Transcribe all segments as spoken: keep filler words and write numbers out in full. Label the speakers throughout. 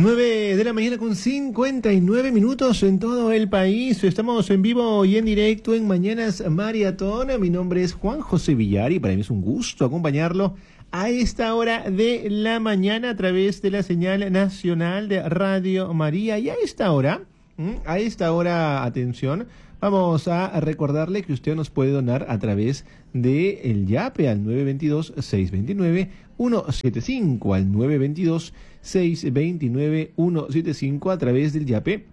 Speaker 1: nueve de la mañana con cincuenta y nueve minutos en todo el país. Estamos en vivo y en directo en Mañanas Maratón. Mi nombre es Juan José Villar y para mí es un gusto acompañarlo a esta hora de la mañana a través de la señal nacional de Radio María. Y a esta hora, a esta hora, atención, vamos a recordarle que usted nos puede donar a través de el YAPE al nueve dos dos, seis dos nueve, uno siete cinco, al nueve dos dos, seis dos nueve, uno siete cinco a través del YAPE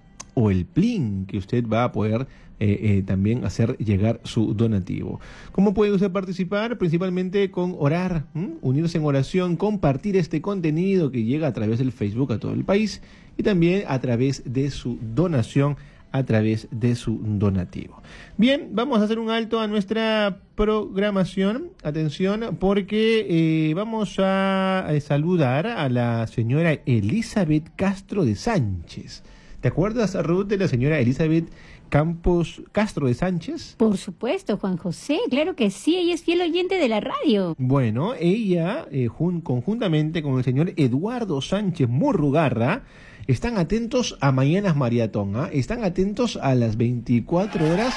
Speaker 1: o el PLIN, que usted va a poder eh, eh, también hacer llegar su donativo. ¿Cómo puede usted participar? Principalmente con orar, ¿m? unirse en oración, compartir este contenido que llega a través del Facebook a todo el país y también a través de su donación, a través de su donativo. Bien, vamos a hacer un alto a nuestra programación. Atención, porque eh, vamos a, a saludar a la señora Elizabeth Castro de Sánchez. ¿Te acuerdas, Ruth, de la señora Elizabeth Campos Castro de Sánchez?
Speaker 2: Por supuesto, Juan José, claro que sí, ella es fiel oyente de la radio.
Speaker 1: Bueno, ella, eh, jun, conjuntamente con el señor Eduardo Sánchez Murrugarra, están atentos a Mañanas Maratón, ¿eh? Están atentos a las veinticuatro horas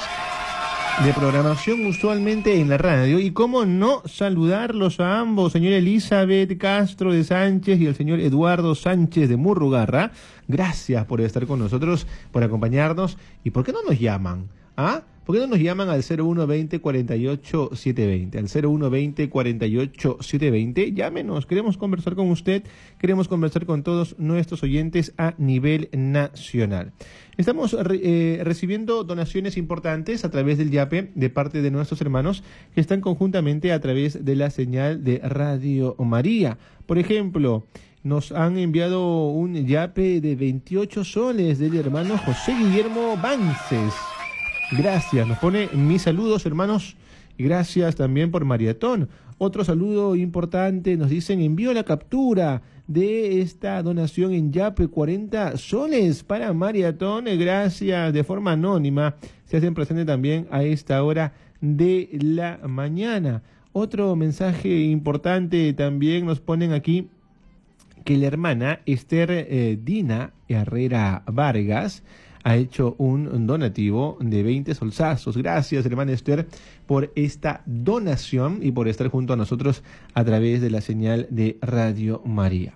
Speaker 1: de programación usualmente en la radio. Y cómo no saludarlos a ambos, señora Elizabeth Castro de Sánchez y el señor Eduardo Sánchez de Murrugarra. Gracias por estar con nosotros, por acompañarnos. ¿Y por qué no nos llaman? ¿Ah? ¿Por qué no nos llaman al cero uno veinte, cuarenta y ocho, setecientos veinte? Al cero uno veinte, cuarenta y ocho, setecientos veinte. Llámenos, queremos conversar con usted, queremos conversar con todos nuestros oyentes a nivel nacional. Estamos eh, recibiendo donaciones importantes a través del YAPE de parte de nuestros hermanos que están conjuntamente a través de la señal de Radio María. Por ejemplo, nos han enviado un YAPE de veintiocho soles del hermano José Guillermo Vances. Gracias, nos pone mis saludos, hermanos, y gracias también por Maratón. Otro saludo importante, nos dicen, envío la captura de esta donación en YAPE, cuarenta soles para Maratón. Gracias, de forma anónima, se hacen presente también a esta hora de la mañana. Otro mensaje importante también nos ponen aquí, que la hermana Esther eh, Dina Herrera Vargas ha hecho un donativo de veinte solsazos. Gracias, hermana Esther, por esta donación y por estar junto a nosotros a través de la señal de Radio María.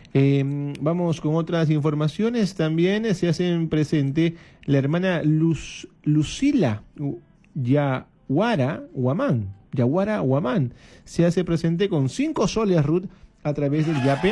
Speaker 1: Eh, vamos con otras informaciones. También se hacen presente la hermana Luz, Lucila Yaguara Huamán. Yaguara Huamán se hace presente con cinco soles, Ruth, a través del YAPE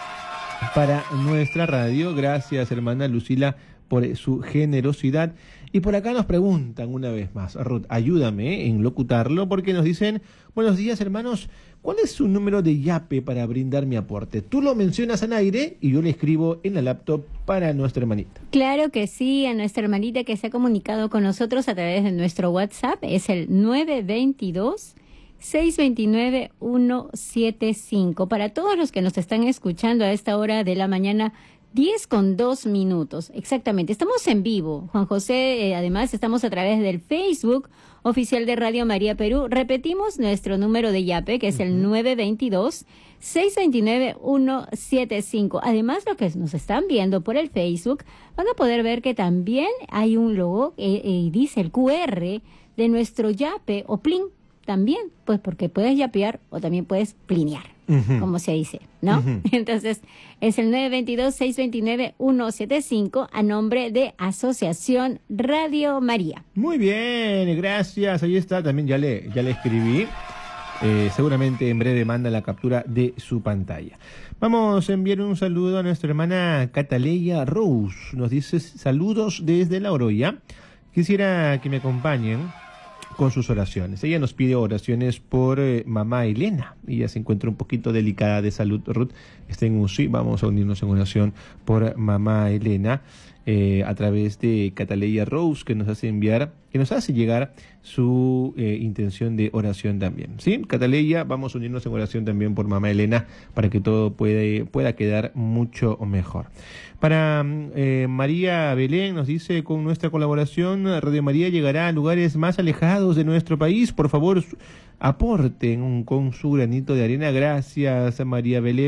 Speaker 1: para nuestra radio. Gracias, hermana Lucila, por su generosidad. Y por acá nos preguntan una vez más, Ruth, ayúdame en locutarlo, porque nos dicen, buenos días, hermanos, ¿cuál es su número de YAPE para brindar mi aporte? Tú lo mencionas al aire y yo le escribo en la laptop para nuestra hermanita.
Speaker 2: Claro que sí, a nuestra hermanita que se ha comunicado con nosotros a través de nuestro WhatsApp, es el nueve dos dos, seis dos nueve, uno siete cinco. Para todos los que nos están escuchando a esta hora de la mañana, diez con dos minutos, exactamente. Estamos en vivo, Juan José, eh, además estamos a través del Facebook oficial de Radio María Perú. Repetimos nuestro número de YAPE, que es el nueve dos dos, seis dos nueve, uno siete cinco. Además, lo que nos están viendo por el Facebook, van a poder ver que también hay un logo y eh, eh, dice el Q R de nuestro YAPE o PLIN. También, pues porque puedes yapear o también puedes plinear, uh-huh, como se dice, ¿no? Uh-huh. Entonces, es el nueve dos dos, seis dos nueve, uno siete cinco a nombre de Asociación Radio María.
Speaker 1: Muy bien, gracias. Ahí está, también ya le, ya le escribí. Eh, seguramente en breve manda la captura de su pantalla. Vamos a enviar un saludo a nuestra hermana Cataleya Rose. Nos dice saludos desde La Oroya. Quisiera que me acompañen con sus oraciones. Ella nos pide oraciones por eh, mamá Elena. Ella se encuentra un poquito delicada de salud, Ruth. Está en U C I. Vamos a unirnos en oración por mamá Elena eh, a través de Cataleya Rose, que nos hace enviar, que nos hace llegar su eh, intención de oración también. ¿Sí? Cataleya, vamos a unirnos en oración también por mamá Elena para que todo puede, pueda quedar mucho mejor. Para eh, María Belén nos dice, con nuestra colaboración Radio María llegará a lugares más alejados de nuestro país. Por favor, aporten un, con su granito de arena. Gracias, María Belén,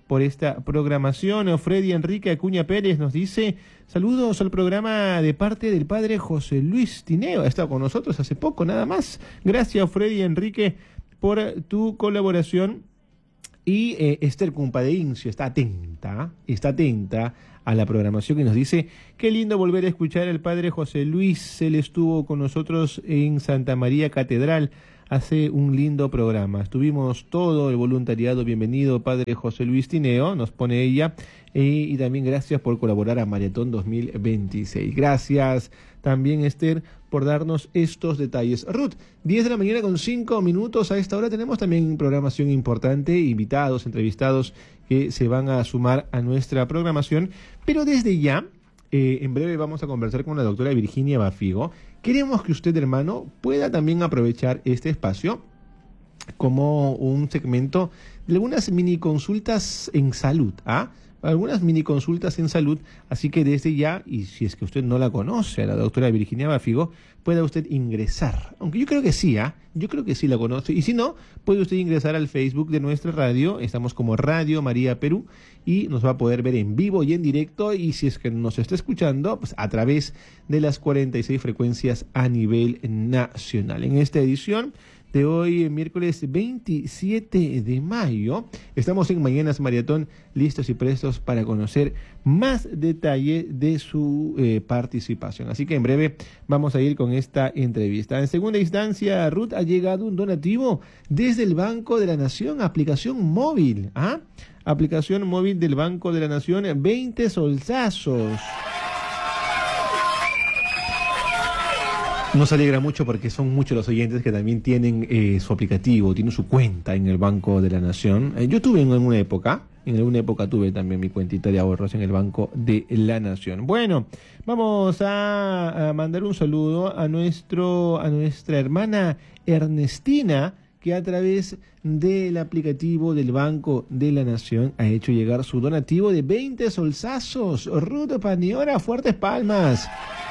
Speaker 1: por esta programación. Freddy Enrique Acuña Pérez nos dice, saludos al programa de parte del padre José Luis Tineo. Ha estado con nosotros hace poco, nada más. Gracias, Freddy Enrique, por tu colaboración. Y eh, Esther Cumpadeincio está atenta, está atenta a la programación y nos dice, qué lindo volver a escuchar al padre José Luis. Él estuvo con nosotros en Santa María Catedral. Hace un lindo programa. Estuvimos todo el voluntariado. Bienvenido, padre José Luis Tineo, nos pone ella. Eh, y también gracias por colaborar a Maratón dos mil veintiséis. Gracias también, Esther, por darnos estos detalles. Ruth, diez de la mañana con cinco minutos. A esta hora tenemos también programación importante, invitados, entrevistados que se van a sumar a nuestra programación. Pero desde ya, eh, en breve vamos a conversar con la doctora Virginia Bafigo. Queremos que usted, hermano, pueda también aprovechar este espacio como un segmento de algunas mini consultas en salud, ¿ah? Algunas mini consultas en salud, así que desde ya, y si es que usted no la conoce, a la doctora Virginia Bafigo, pueda usted ingresar, aunque yo creo que sí, ¿ah? Yo creo que sí la conoce, y si no, puede usted ingresar al Facebook de nuestra radio, estamos como Radio María Perú, y nos va a poder ver en vivo y en directo, y si es que nos está escuchando, pues a través de las cuarenta y seis frecuencias a nivel nacional. En esta edición de hoy, miércoles veintisiete de mayo, estamos en Mañanas Maratón, listos y prestos para conocer más detalle de su eh, participación. Así que en breve vamos a ir con esta entrevista. En segunda instancia, Ruth, ha llegado un donativo desde el Banco de la Nación, aplicación móvil, ¿ah? Aplicación móvil del Banco de la Nación, veinte solsazos. Nos alegra mucho porque son muchos los oyentes que también tienen eh, su aplicativo, tienen su cuenta en el Banco de la Nación. Eh, yo tuve en alguna época, en alguna época tuve también mi cuentita de ahorros en el Banco de la Nación. Bueno, vamos a, a mandar un saludo a nuestro, a nuestra hermana Ernestina, que a través del aplicativo del Banco de la Nación ha hecho llegar su donativo de veinte solsazos. Ruth Paniora, fuertes palmas.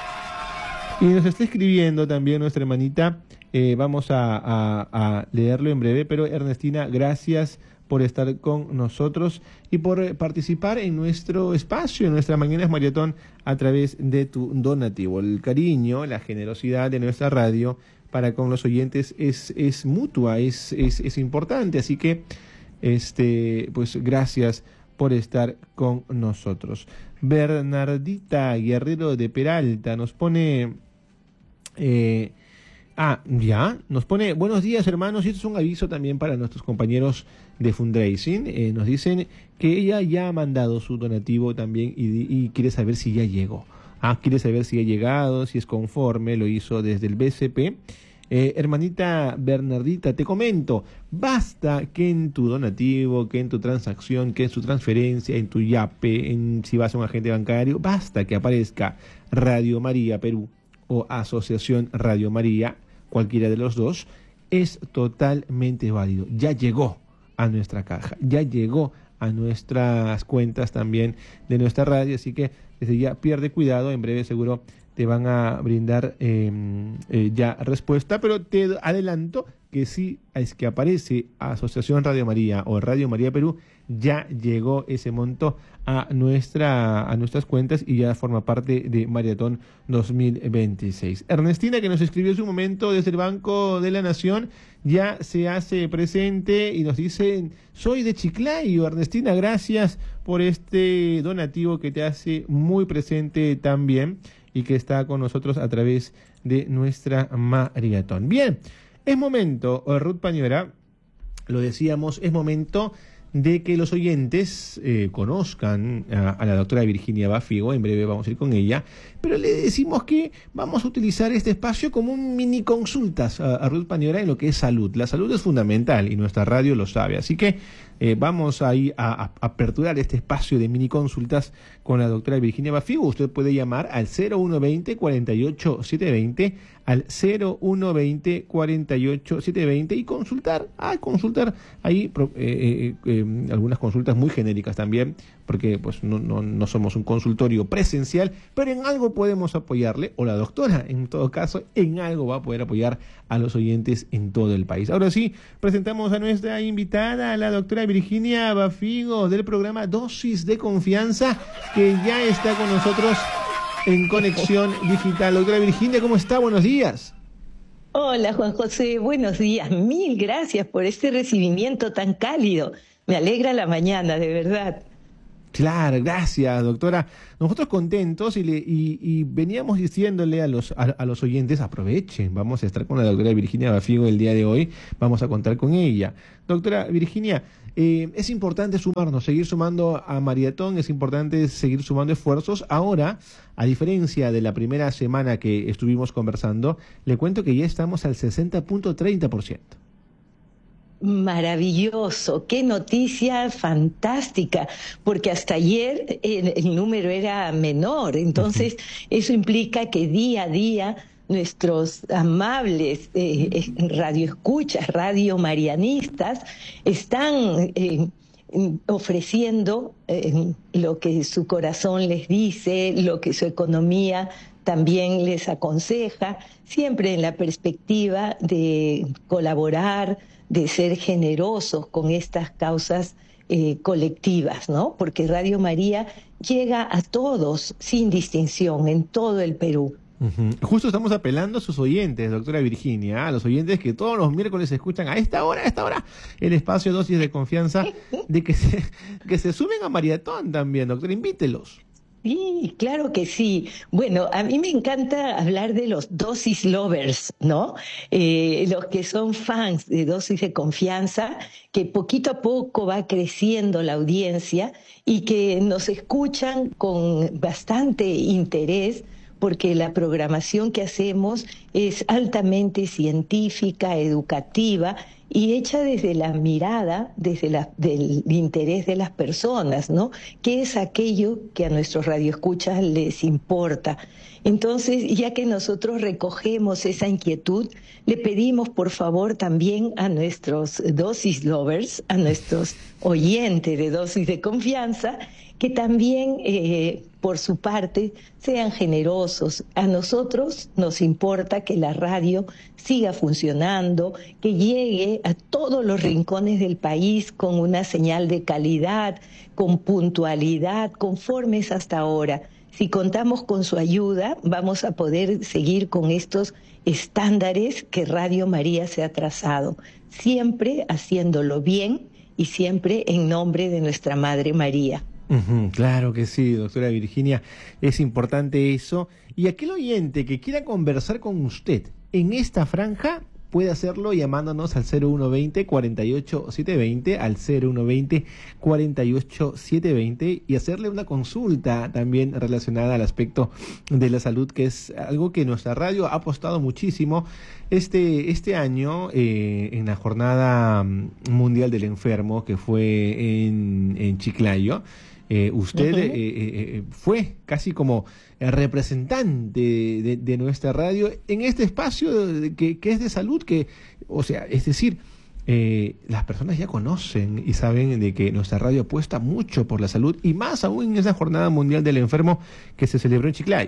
Speaker 1: Y nos está escribiendo también nuestra hermanita, eh, vamos a, a, a leerlo en breve, pero Ernestina, gracias por estar con nosotros y por participar en nuestro espacio, en nuestra Mañanas Maratón, a través de tu donativo. El cariño, la generosidad de nuestra radio para con los oyentes es, es mutua, es, es, es importante, así que este, pues gracias por estar con nosotros. Bernardita Guerrero de Peralta nos pone... Eh, ah, ya, nos pone, buenos días hermanos, y esto es un aviso también para nuestros compañeros de fundraising. Eh, nos dicen que ella ya ha mandado su donativo también y, y quiere saber si ya llegó. Ah, quiere saber si ha llegado, si es conforme, lo hizo desde el B C P. Eh, hermanita Bernardita, te comento, basta que en tu donativo, que en tu transacción, que en su transferencia, en tu yape, en si vas a un agente bancario, basta que aparezca Radio María Perú o Asociación Radio María, cualquiera de los dos, es totalmente válido. Ya llegó a nuestra caja, ya llegó a nuestras cuentas también de nuestra radio, así que desde ya pierde cuidado, en breve seguro te van a brindar eh, eh, ya respuesta, pero te adelanto que si es que aparece Asociación Radio María o Radio María Perú, ya llegó ese monto a nuestra a nuestras cuentas y ya forma parte de Maratón dos mil veintiséis. Ernestina, que nos escribió en su momento desde el Banco de la Nación, ya se hace presente y nos dice, soy de Chiclayo. Ernestina, gracias por este donativo que te hace muy presente también y que está con nosotros a través de nuestra maratón. Bien, es momento, Ruth Pañora, lo decíamos, es momento de que los oyentes eh, conozcan a, a la doctora Virginia Bafigo. En breve vamos a ir con ella, pero le decimos que vamos a utilizar este espacio como un mini consultas a, a Ruth Pañora en lo que es salud. La salud es fundamental y nuestra radio lo sabe, así que eh, vamos ahí a, a aperturar este espacio de mini consultas con la doctora Virginia Bafigo. Usted puede llamar al cero uno veinte, cuarenta y ocho, setecientos veinte, al cero uno veinte, cuarenta y ocho, setecientos veinte y consultar, ah, consultar ahí eh, eh, eh, algunas consultas muy genéricas también porque pues no, no, no somos un consultorio presencial, pero en algo podemos apoyarle, o la doctora en todo caso, en algo va a poder apoyar a los oyentes en todo el país. Ahora sí, presentamos a nuestra invitada, a la doctora Virginia Bafigo, del programa Dosis de Confianza, que ya está con nosotros en conexión digital. Doctora Virginia, ¿cómo está? Buenos días.
Speaker 3: Hola Juan José, buenos días. Mil gracias por este recibimiento tan cálido. Me alegra la mañana, de verdad.
Speaker 1: Claro, gracias, doctora. Nosotros contentos y, le, y, y veníamos diciéndole a los, a, a los oyentes, aprovechen, vamos a estar con la doctora Virginia Bafigo el día de hoy, vamos a contar con ella. Doctora Virginia, eh, es importante sumarnos, seguir sumando a Maratón, es importante seguir sumando esfuerzos. Ahora, a diferencia de la primera semana que estuvimos conversando, le cuento que ya estamos al sesenta punto treinta por ciento.
Speaker 3: Maravilloso, qué noticia fantástica, porque hasta ayer el, el número era menor, entonces uh-huh. Eso implica que día a día nuestros amables eh, radioescuchas, radiomarianistas, están eh, ofreciendo eh, lo que su corazón les dice, lo que su economía también les aconseja, siempre en la perspectiva de colaborar, de ser generosos con estas causas eh, colectivas, ¿no? Porque Radio María llega a todos sin distinción en todo el Perú.
Speaker 1: Uh-huh. Justo estamos apelando a sus oyentes, doctora Virginia, a los oyentes que todos los miércoles escuchan a esta hora, a esta hora, el espacio Dosis de Confianza, de que se, que se sumen a Maratón también, doctora, invítelos.
Speaker 3: Sí, claro que sí. Bueno, a mí me encanta hablar de los dosis lovers, ¿no? Eh, los que son fans de Dosis de Confianza, que poquito a poco va creciendo la audiencia y que nos escuchan con bastante interés, porque la programación que hacemos es altamente científica, educativa y hecha desde la mirada, desde la, del interés de las personas, ¿no? ¿Qué es aquello que a nuestros radioescuchas les importa? Entonces, ya que nosotros recogemos esa inquietud, le pedimos por favor también a nuestros dosis lovers, a nuestros oyentes de Dosis de Confianza, que también, eh, por su parte, sean generosos. A nosotros nos importa que la radio siga funcionando, que llegue a todos los rincones del país con una señal de calidad, con puntualidad, conformes hasta ahora. Si contamos con su ayuda, vamos a poder seguir con estos estándares que Radio María se ha trazado, siempre haciéndolo bien y siempre en nombre de nuestra Madre María.
Speaker 1: Uh-huh, claro que sí, doctora Virginia, es importante eso. Y aquel oyente que quiera conversar con usted en esta franja, puede hacerlo llamándonos al cero uno veinte, cuarenta y ocho setecientos veinte, al cero uno veinte, cuarenta y ocho setecientos veinte, y hacerle una consulta también relacionada al aspecto de la salud, que es algo que nuestra radio ha apostado muchísimo este, este año eh, en la Jornada Mundial del Enfermo, que fue en, en Chiclayo. Eh, usted uh-huh. eh, eh, fue casi como el representante de, de nuestra radio en este espacio que, que es de salud, que, o sea, es decir, eh, las personas ya conocen y saben de que nuestra radio apuesta mucho por la salud, y más aún en esa Jornada Mundial del Enfermo que se celebró en Chiclayo.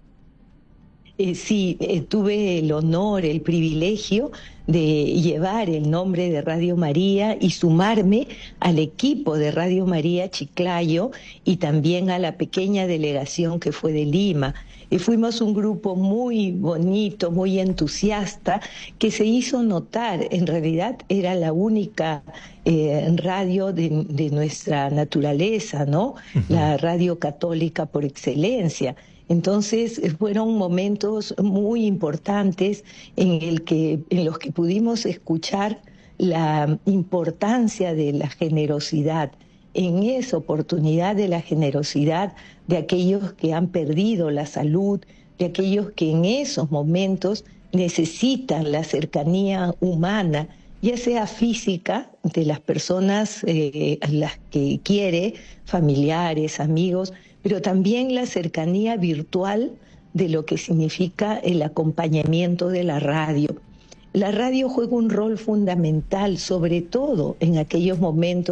Speaker 3: Eh, sí, eh, tuve el honor, el privilegio de llevar el nombre de Radio María y sumarme al equipo de Radio María Chiclayo y también a la pequeña delegación que fue de Lima. Y fuimos un grupo muy bonito, muy entusiasta, que se hizo notar. En realidad era la única eh, radio de, de nuestra naturaleza, ¿no? Uh-huh. La radio católica por excelencia. Entonces fueron momentos muy importantes en, el que, en los que pudimos escuchar la importancia de la generosidad, en esa oportunidad de la generosidad de aquellos que han perdido la salud, de aquellos que en esos momentos necesitan la cercanía humana, ya sea física, de las personas eh, a las que quiere, familiares, amigos, pero también la cercanía virtual de lo que significa el acompañamiento de la radio. La radio juega un rol fundamental, sobre todo en aquellos momentos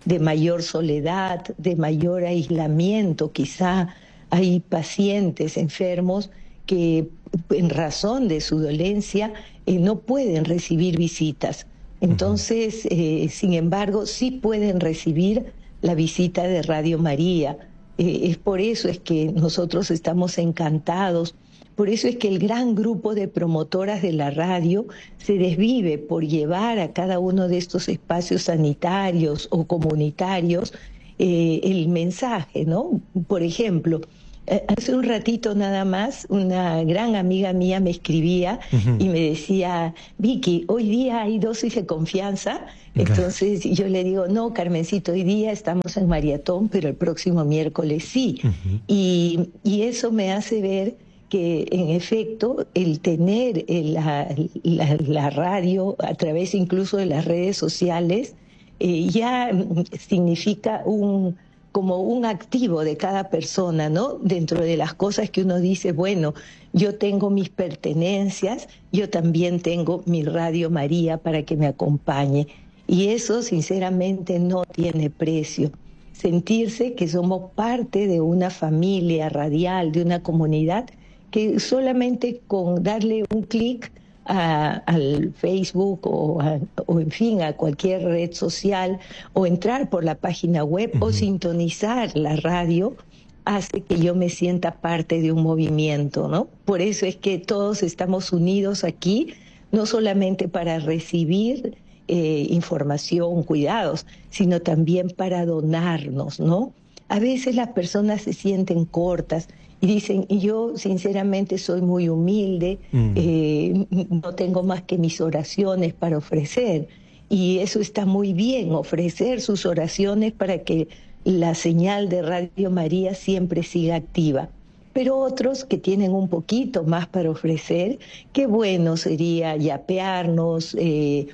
Speaker 3: de mayor soledad, de mayor aislamiento. Quizá hay pacientes enfermos que en razón de su dolencia eh, no pueden recibir visitas. Entonces, eh, sin embargo, sí pueden recibir la visita de Radio María. Eh, es por eso es que nosotros estamos encantados. Por eso es que el gran grupo de promotoras de la radio se desvive por llevar a cada uno de estos espacios sanitarios o comunitarios eh, el mensaje, ¿no? Por ejemplo, eh, hace un ratito nada más, una gran amiga mía me escribía uh-huh. y me decía, Vicky, hoy día hay dosis de confianza. Entonces yo le digo, no, Carmencito, hoy día estamos en maratón, pero el próximo miércoles sí. Uh-huh. y, y eso me hace ver que en efecto el tener la, la, la radio a través incluso de las redes sociales eh, ya significa un como un activo de cada persona, ¿no? Dentro de las cosas que uno dice, bueno, yo tengo mis pertenencias, yo también tengo mi Radio María para que me acompañe. Y eso sinceramente no tiene precio. Sentirse que somos parte de una familia radial, de una comunidad, que solamente con darle un clic al Facebook o, a, o en fin a cualquier red social o entrar por la página web uh-huh. o sintonizar la radio hace que yo me sienta parte de un movimiento, ¿no? Por eso es que todos estamos unidos aquí, no solamente para recibir eh, información, cuidados, sino también para donarnos, ¿no? A veces las personas se sienten cortas y dicen, y yo sinceramente soy muy humilde, mm. eh, no tengo más que mis oraciones para ofrecer. Y eso está muy bien, ofrecer sus oraciones para que la señal de Radio María siempre siga activa. Pero otros que tienen un poquito más para ofrecer, qué bueno sería yapearnos, eh,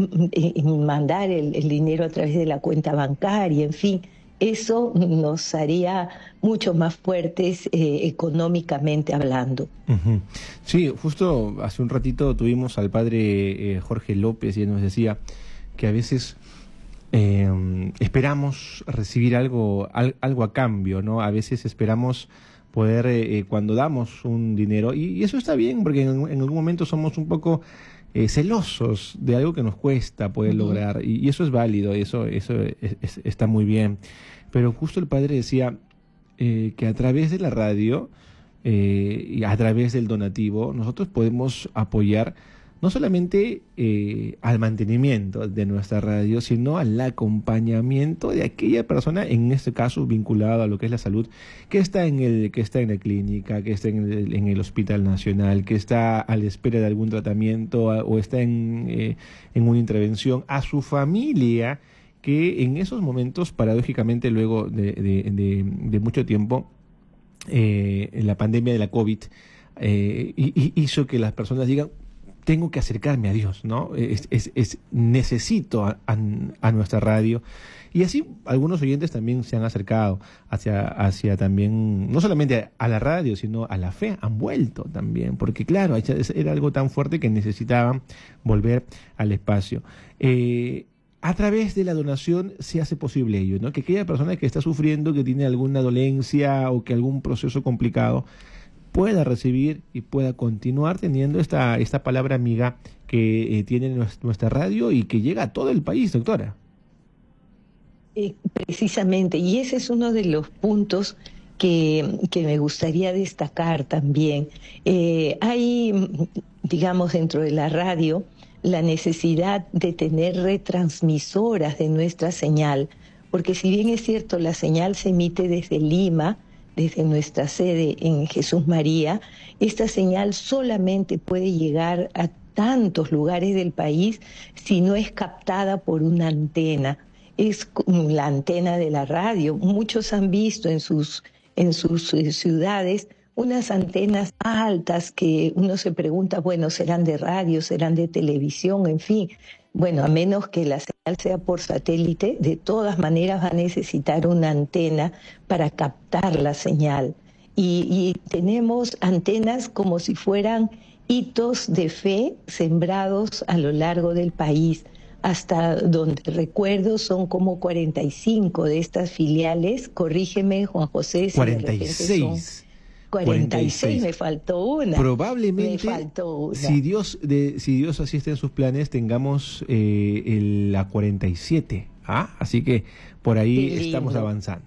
Speaker 3: mandar el, el dinero a través de la cuenta bancaria, en fin. Eso nos haría mucho más fuertes eh, económicamente hablando.
Speaker 1: Uh-huh. Sí, justo hace un ratito tuvimos al padre eh, Jorge López y él nos decía que a veces eh, esperamos recibir algo, al, algo a cambio, ¿no? A veces esperamos poder, eh, cuando damos un dinero, y, y eso está bien porque en, en algún momento somos un poco Eh, celosos de algo que nos cuesta poder uh-huh. lograr, y, y eso es válido, eso eso es, es, está muy bien, pero justo el padre decía eh, que a través de la radio eh, y a través del donativo nosotros podemos apoyar no solamente eh, al mantenimiento de nuestra radio, sino al acompañamiento de aquella persona, en este caso vinculada a lo que es la salud, que está en el que está en la clínica, que está en el, en el Hospital Nacional, que está a la espera de algún tratamiento a, o está en, eh, en una intervención, a su familia, que en esos momentos, paradójicamente, luego de, de, de, de mucho tiempo, eh, en la pandemia de la COVID, eh, y, y hizo que las personas digan, tengo que acercarme a Dios, ¿no? Es, es, es necesito a, a, a nuestra radio. Y así algunos oyentes también se han acercado hacia, hacia también, no solamente a la radio, sino a la fe, han vuelto también, porque claro, era algo tan fuerte que necesitaban volver al espacio. Eh, a través de la donación se hace posible ello, ¿no? Que aquella persona que está sufriendo, que tiene alguna dolencia o que algún proceso complicado, pueda recibir y pueda continuar teniendo esta, esta palabra amiga que eh, tiene nuestra radio y que llega a todo el país, doctora.
Speaker 3: Eh, precisamente, y ese es uno de los puntos que, que me gustaría destacar también. Eh, hay, digamos, dentro de la radio, la necesidad de tener retransmisoras de nuestra señal, porque si bien es cierto, la señal se emite desde Lima, desde nuestra sede en Jesús María, esta señal solamente puede llegar a tantos lugares del país si no es captada por una antena. Es la antena de la radio. Muchos han visto en sus, en sus ciudades unas antenas altas que uno se pregunta, bueno, ¿serán de radio, serán de televisión? En fin, bueno, a menos que la señal sea por satélite, de todas maneras va a necesitar una antena para captar la señal. Y, y tenemos antenas como si fueran hitos de fe sembrados a lo largo del país. hasta donde recuerdo son como cuarenta y cinco de estas filiales. Corrígeme, Juan José, si
Speaker 1: cuarenta y
Speaker 3: de repente
Speaker 1: seis.
Speaker 3: son cuarenta y seis, me faltó una.
Speaker 1: Probablemente,
Speaker 3: me faltó una.
Speaker 1: si Dios de, si Dios asiste en sus planes, tengamos eh, el, la cuarenta y siete. ¿Ah? Así que por ahí estamos avanzando.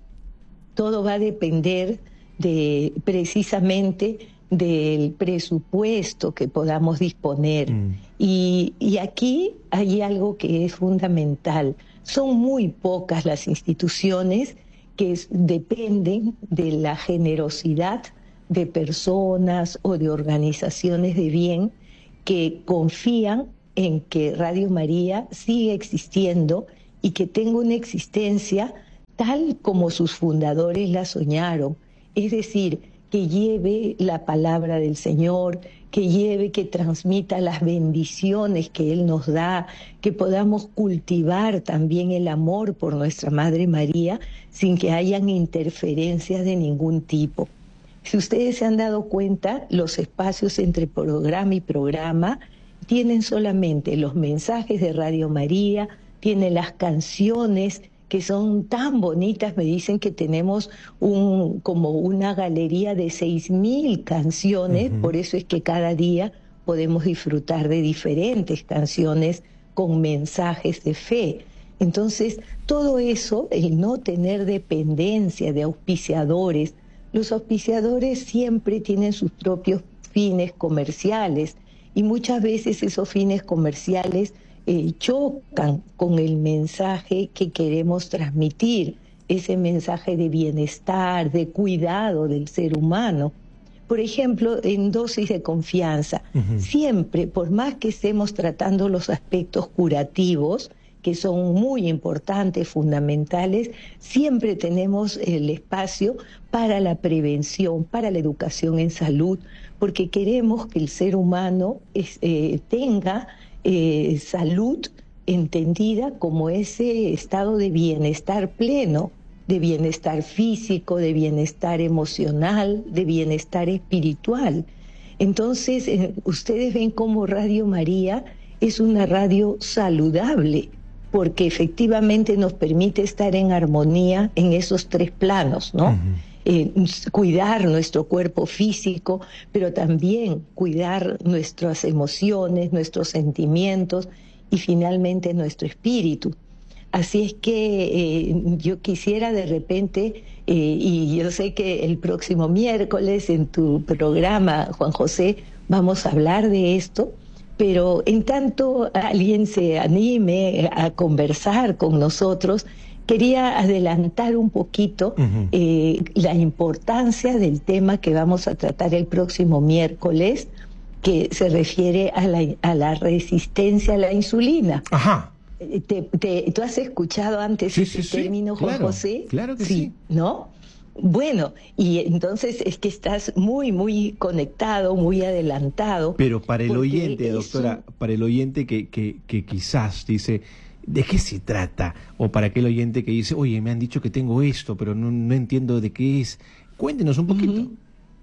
Speaker 3: Todo va a depender de precisamente del presupuesto que podamos disponer. Mm. Y, y aquí hay algo que es fundamental. Son muy pocas las instituciones que es, dependen de la generosidad de personas o de organizaciones de bien que confían en que Radio María sigue existiendo y que tenga una existencia tal como sus fundadores la soñaron. Es decir, que lleve la palabra del Señor, que lleve, que transmita las bendiciones que Él nos da, que podamos cultivar también el amor por nuestra Madre María sin que hayan interferencias de ningún tipo. Si ustedes se han dado cuenta, los espacios entre programa y programa tienen solamente los mensajes de Radio María, tienen las canciones que son tan bonitas. Me dicen que tenemos un, como una galería de seis mil canciones, uh-huh. Por eso es que cada día podemos disfrutar de diferentes canciones con mensajes de fe. Entonces, todo eso, el no tener dependencia de auspiciadores, los auspiciadores siempre tienen sus propios fines comerciales y muchas veces esos fines comerciales Eh, chocan con el mensaje que queremos transmitir, ese mensaje de bienestar, de cuidado del ser humano. Por ejemplo, en Dosis de Confianza, uh-huh. Siempre, por más que estemos tratando los aspectos curativos, que son muy importantes, fundamentales, siempre tenemos el espacio para la prevención, para la educación en salud, porque queremos que el ser humano es, eh, tenga Eh, salud entendida como ese estado de bienestar pleno, de bienestar físico, de bienestar emocional, de bienestar espiritual. Entonces, eh, ustedes ven cómo Radio María es una radio saludable, porque efectivamente nos permite estar en armonía en esos tres planos, ¿no? Uh-huh. Eh, cuidar nuestro cuerpo físico, pero también cuidar nuestras emociones, nuestros sentimientos y finalmente nuestro espíritu. Así es que eh, yo quisiera de repente, eh, y yo sé que el próximo miércoles en tu programa, Juan José, vamos a hablar de esto, pero en tanto alguien se anime a conversar con nosotros, quería adelantar un poquito uh-huh. eh, la importancia del tema que vamos a tratar el próximo miércoles, que se refiere a la, a la resistencia a la insulina.
Speaker 1: Ajá.
Speaker 3: Te, te, ¿Tú has escuchado antes
Speaker 1: sí,
Speaker 3: ese
Speaker 1: sí,
Speaker 3: término,
Speaker 1: sí,
Speaker 3: Juan
Speaker 1: claro,
Speaker 3: José?
Speaker 1: Claro que sí, sí.
Speaker 3: ¿No? Bueno, y entonces es que estás muy, muy conectado, muy adelantado.
Speaker 1: Pero para el oyente, doctora, un... para el oyente que, que, que quizás dice, ¿de qué se trata? O para aquel oyente que dice, oye, me han dicho que tengo esto, pero no, no entiendo de qué es. Cuéntenos un poquito. Uh-huh.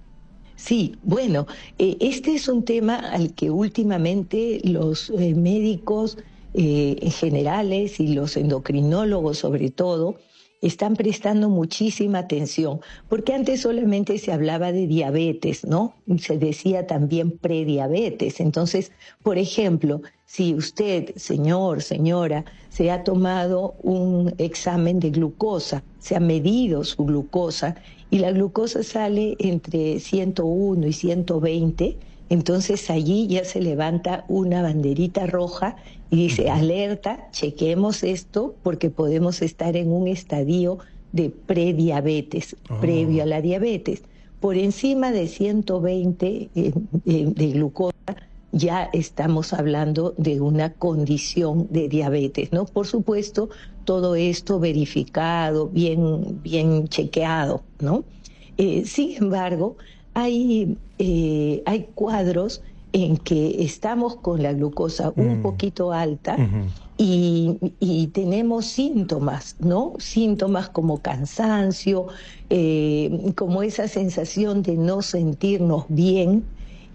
Speaker 3: Sí, bueno, eh, este es un tema al que últimamente los eh, médicos eh, generales y los endocrinólogos sobre todo están prestando muchísima atención, porque antes solamente se hablaba de diabetes, ¿no? Se decía también prediabetes. Entonces, por ejemplo, si usted, señor, señora, se ha tomado un examen de glucosa, se ha medido su glucosa y la glucosa sale entre ciento uno y ciento veinte, entonces allí ya se levanta una banderita roja y dice, alerta, chequemos esto porque podemos estar en un estadio de prediabetes, oh. previo a la diabetes. Por encima de ciento veinte eh, eh, de glucosa ya estamos hablando de una condición de diabetes, ¿no? Por supuesto, todo esto verificado, bien, bien chequeado, ¿no? Eh, sin embargo, hay, eh, hay cuadros en que estamos con la glucosa un mm. poquito alta uh-huh. y, y tenemos síntomas, ¿no? Síntomas como cansancio, eh, como esa sensación de no sentirnos bien.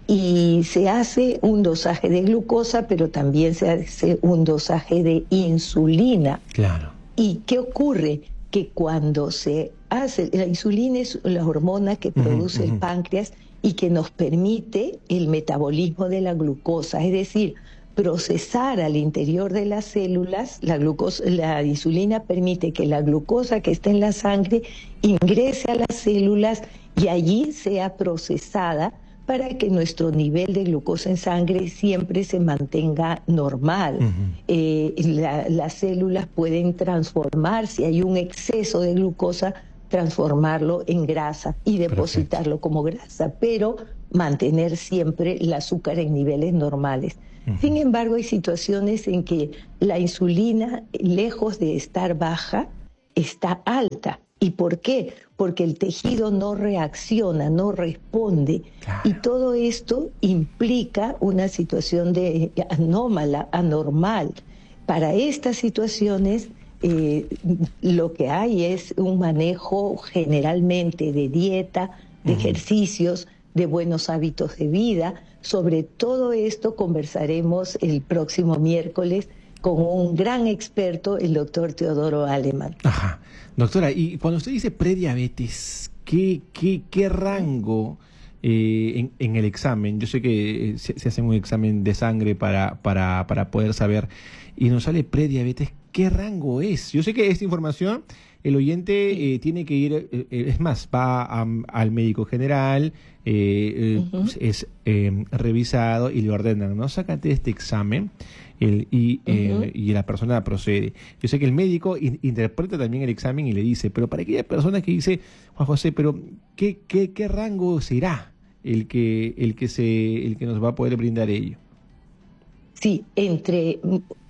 Speaker 3: y se hace un dosaje de glucosa, pero también se hace un dosaje de insulina.
Speaker 1: Claro.
Speaker 3: ¿Y qué ocurre? Que cuando se hace, la insulina es la hormona que produce uh-huh, el uh-huh. páncreas y que nos permite el metabolismo de la glucosa, es decir, procesar al interior de las células, la glucosa, la insulina permite que la glucosa que está en la sangre ingrese a las células y allí sea procesada para que nuestro nivel de glucosa en sangre siempre se mantenga normal. Uh-huh. Eh, la, las células pueden transformar, si hay un exceso de glucosa, transformarlo en grasa y depositarlo Perfecto. Como grasa, pero mantener siempre el azúcar en niveles normales. Uh-huh. Sin embargo, hay situaciones en que la insulina, lejos de estar baja, está alta. ¿Y por qué? Porque el tejido no reacciona, no responde. Claro. Y todo esto implica una situación de anómala, anormal. Para estas situaciones, eh, lo que hay es un manejo generalmente de dieta, de uh-huh. ejercicios, de buenos hábitos de vida. Sobre todo esto conversaremos el próximo miércoles con un gran experto, el doctor Teodoro Aleman.
Speaker 1: Ajá. Doctora, y cuando usted dice prediabetes, ¿qué, qué, qué rango eh, en, en el examen? Yo sé que se, se hace un examen de sangre para, para, para poder saber, y nos sale prediabetes, ¿qué rango es? Yo sé que esta información el oyente eh, tiene que ir, eh, es más, va a, al médico general, eh, uh-huh. es eh, revisado y le ordenan, ¿no? Sácate este examen. El, y, eh, uh-huh. y la persona procede. Yo sé que el médico in, interpreta también el examen y le dice, pero para aquella persona que dice, Juan José, pero ¿qué, qué, qué rango será el que, el, que se, el que nos va a poder brindar ello?
Speaker 3: Sí, entre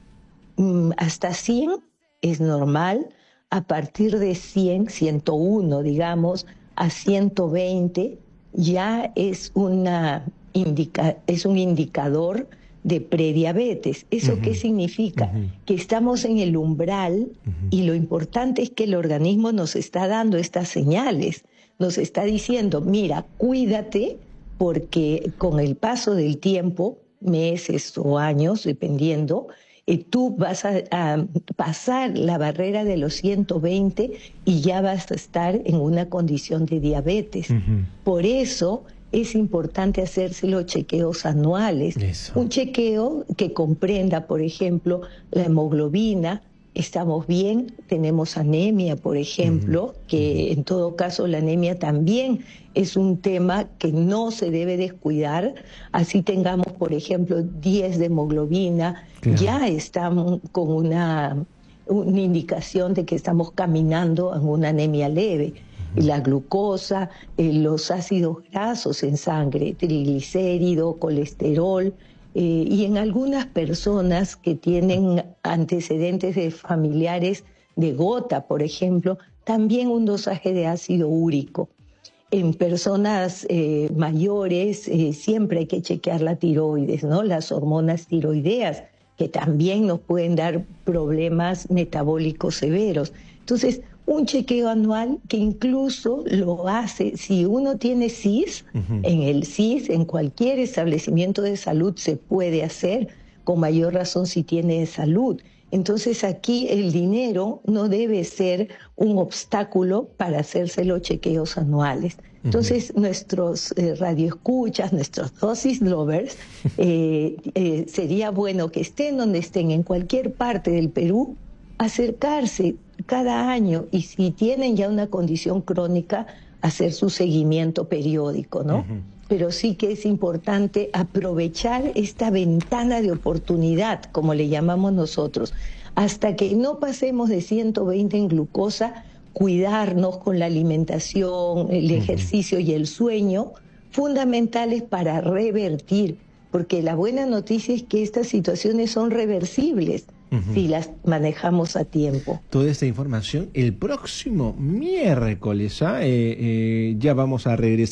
Speaker 3: mm, hasta cien es normal, a partir de cien, ciento uno, digamos, a ciento veinte ya es, una indica, es un indicador de prediabetes. ¿Eso uh-huh. qué significa? Uh-huh. Que estamos en el umbral uh-huh. y lo importante es que el organismo nos está dando estas señales, nos está diciendo, mira, cuídate porque con el paso del tiempo, meses o años, dependiendo, eh, tú vas a, a pasar la barrera de los ciento veinte y ya vas a estar en una condición de diabetes. Uh-huh. Por eso es importante hacerse los chequeos anuales. Eso. Un chequeo que comprenda, por ejemplo, la hemoglobina, estamos bien, tenemos anemia, por ejemplo, uh-huh. que en todo caso la anemia también es un tema que no se debe descuidar. Así tengamos, por ejemplo, diez de hemoglobina, claro. ya estamos con una, una indicación de que estamos caminando en una anemia leve. La glucosa, eh, los ácidos grasos en sangre, triglicérido, colesterol, eh, y en algunas personas que tienen antecedentes de familiares de gota, por ejemplo, también un dosaje de ácido úrico. En personas eh, mayores eh, siempre hay que chequear la tiroides, ¿no? Las hormonas tiroideas, que también nos pueden dar problemas metabólicos severos. Entonces, un chequeo anual que incluso lo hace, si uno tiene C I S, uh-huh. en el C I S, en cualquier establecimiento de salud se puede hacer, con mayor razón si tiene salud. Entonces aquí el dinero no debe ser un obstáculo para hacerse los chequeos anuales. Entonces uh-huh. nuestros eh, radioescuchas, nuestros dosis lovers, eh, eh, sería bueno que estén donde estén, en cualquier parte del Perú, acercarse cada año y si tienen ya una condición crónica, hacer su seguimiento periódico, ¿no? Uh-huh. Pero sí que es importante aprovechar esta ventana de oportunidad, como le llamamos nosotros. Hasta que no pasemos de ciento veinte en glucosa, cuidarnos con la alimentación, el ejercicio uh-huh. y el sueño, fundamentales para revertir, porque la buena noticia es que estas situaciones son reversibles. Uh-huh. Si las manejamos a tiempo.
Speaker 1: Toda esta información el próximo miércoles, ¿ah? eh, eh, ya vamos a regresar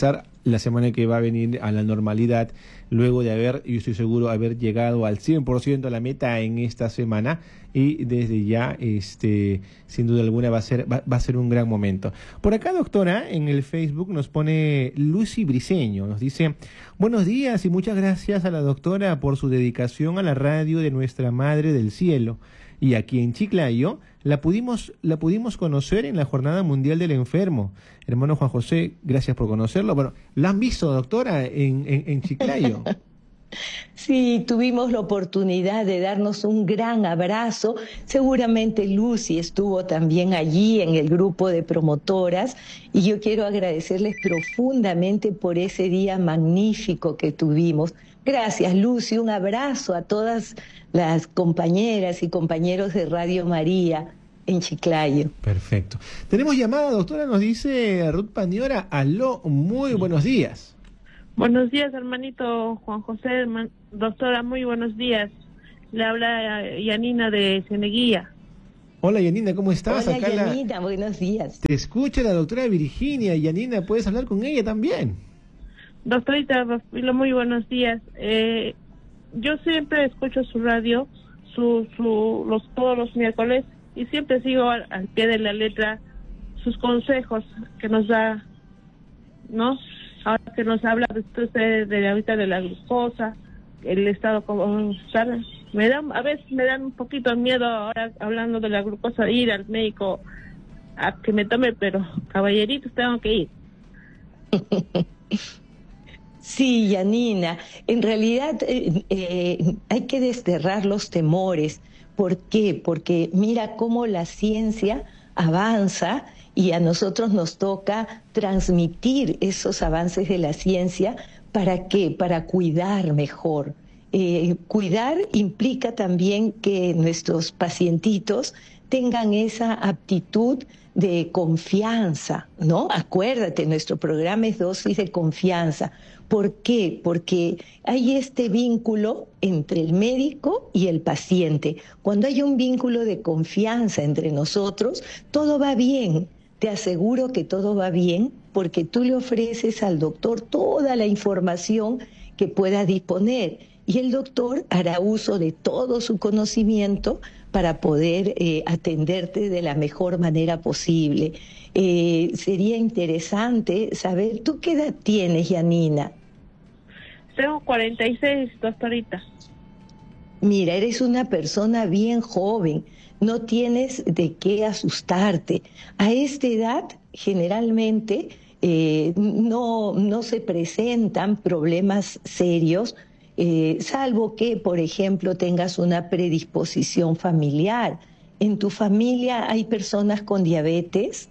Speaker 1: la semana que va a venir a la normalidad, luego de haber, yo estoy seguro, haber llegado al cien por ciento a la meta en esta semana, y desde ya, este, sin duda alguna, va a ser, va, va a ser un gran momento. Por acá, doctora, en el Facebook nos pone Lucy Briceño, nos dice: buenos días y muchas gracias a la doctora por su dedicación a la radio de nuestra Madre del Cielo. Y aquí en Chiclayo la pudimos la pudimos conocer en la Jornada Mundial del Enfermo. Hermano Juan José, gracias por conocerlo. Bueno, ¿la han visto, doctora, en, en, en Chiclayo?
Speaker 3: Sí, tuvimos la oportunidad de darnos un gran abrazo. Seguramente Lucy estuvo también allí en el grupo de promotoras, y yo quiero agradecerles profundamente por ese día magnífico que tuvimos. Gracias, Lucy, un abrazo a todas las compañeras y compañeros de Radio María en Chiclayo.
Speaker 1: Perfecto. Tenemos llamada, doctora, nos dice Ruth Pandiora. Aló, muy buenos días.
Speaker 4: Buenos días, hermanito Juan José, herman... doctora, muy buenos días. Le habla Yanina de Cieneguía.
Speaker 1: Hola, Yanina, ¿cómo estás?
Speaker 3: Hola,
Speaker 1: Acá
Speaker 3: Yanina,
Speaker 1: la...
Speaker 3: buenos días.
Speaker 1: Te escucha la doctora Virginia. Yanina, ¿puedes hablar con ella también?
Speaker 4: Doctorita, muy buenos días. Eh, yo siempre escucho su radio, su, su, los, todos los miércoles, y siempre sigo al, al pie de la letra sus consejos que nos da, ¿no? Ahora que nos habla de, de, de ahorita de la glucosa, el estado como tal, me da, a veces me dan un poquito de miedo ahora hablando de la glucosa, ir al médico a que me tome, pero caballeritos tengo que ir.
Speaker 3: Sí, Yanina, en realidad eh, eh, hay que desterrar los temores. ¿Por qué? Porque mira cómo la ciencia avanza y a nosotros nos toca transmitir esos avances de la ciencia. ¿Para qué? Para cuidar mejor. Eh, cuidar implica también que nuestros pacientitos tengan esa aptitud de confianza, ¿no? Acuérdate, nuestro programa es Dosis de Confianza. ¿Por qué? Porque hay este vínculo entre el médico y el paciente. Cuando hay un vínculo de confianza entre nosotros, todo va bien. Te aseguro que todo va bien porque tú le ofreces al doctor toda la información que pueda disponer, y el doctor hará uso de todo su conocimiento para poder eh, atenderte de la mejor manera posible. Eh, sería interesante saber, ¿tú qué edad tienes, Yanina?
Speaker 4: Tengo cuarenta y seis, doctorita.
Speaker 3: Mira, eres una persona bien joven, no tienes de qué asustarte. A esta edad, generalmente, eh, no, no se presentan problemas serios, eh, salvo que, por ejemplo, tengas una predisposición familiar. ¿En tu familia hay personas con diabetes?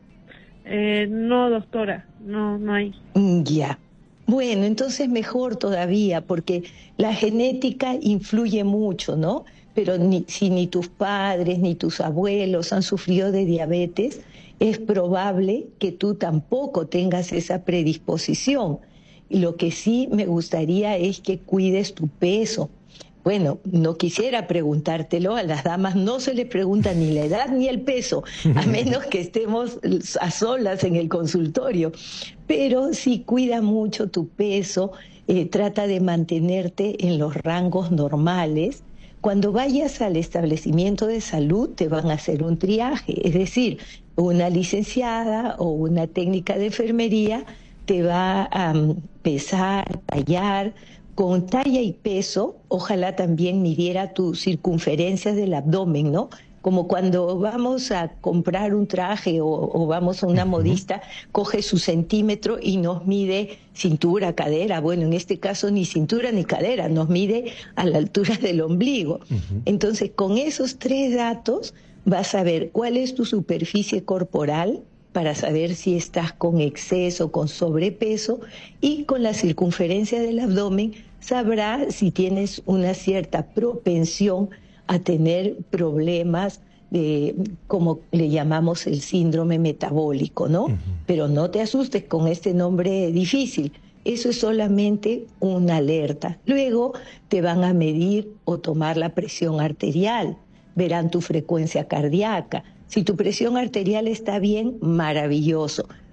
Speaker 4: Eh, no, doctora, no, no hay.
Speaker 3: Ya. Bueno, entonces mejor todavía, porque la genética influye mucho, ¿no? Pero ni, si ni tus padres ni tus abuelos han sufrido de diabetes, es probable que tú tampoco tengas esa predisposición. Y lo que sí me gustaría es que cuides tu peso. Bueno, no quisiera preguntártelo, a las damas no se les pregunta ni la edad ni el peso, a menos que estemos a solas en el consultorio. Pero sí cuida mucho tu peso, eh, trata de mantenerte en los rangos normales. Cuando vayas al establecimiento de salud te van a hacer un triaje, es decir, una licenciada o una técnica de enfermería te va a um, pesar, tallar. Con talla y peso, ojalá también midiera tus circunferencias del abdomen, ¿no? Como cuando vamos a comprar un traje o, o vamos a una modista, coge su centímetro y nos mide cintura, cadera. Bueno, en este caso ni cintura ni cadera, nos mide a la altura del ombligo. Uh-huh. Entonces, con esos tres datos vas a ver cuál es tu superficie corporal, para saber si estás con exceso, con sobrepeso, y con la circunferencia del abdomen sabrá si tienes una cierta propensión a tener problemas de, como le llamamos, el síndrome metabólico, ¿no? Uh-huh. Pero no te asustes con este nombre difícil, eso es solamente una alerta. Luego te van a medir o tomar la presión arterial, verán tu frecuencia cardíaca. Si tu presión arterial está bien, maravilloso.